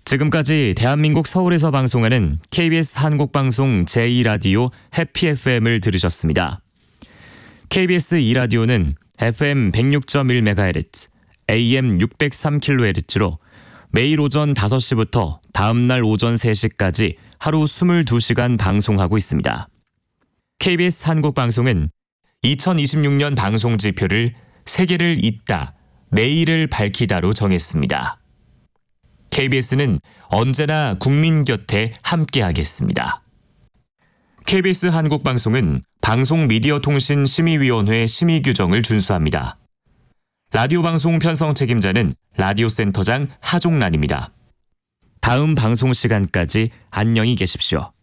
지금까지 대한민국 서울에서 방송하는 KBS 한국방송 제2라디오 해피 FM을 들으셨습니다. KBS 2라디오는 FM 106.1MHz, AM 603kHz로 매일 오전 5시부터 다음날 오전 3시까지 하루 22시간 방송하고 있습니다. KBS 한국방송은 2026년 방송지표를 세계를 잇다, 내일을 밝히다로 정했습니다. KBS는 언제나 국민 곁에 함께하겠습니다. KBS 한국방송은 방송미디어통신심의위원회 심의 규정을 준수합니다. 라디오 방송 편성 책임자는 라디오센터장 하종란입니다. 다음 방송 시간까지 안녕히 계십시오.